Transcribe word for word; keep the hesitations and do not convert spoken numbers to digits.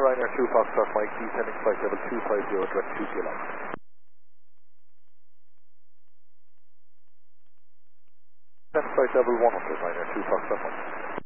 Ryanair two Foxtrot Mike, descending flight level two five zero, direct two kilometers. Descend flight level one hundred, Ryanair two Foxtrot Mike.